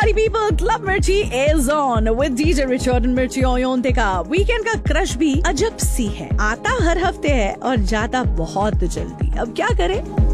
party people, Club Mirchi is on with DJ Richard and Mirchi Oyonte का weekend का crush भी अजब सी है, आता हर हफ्ते है और जाता बहुत जल्दी। अब क्या करें?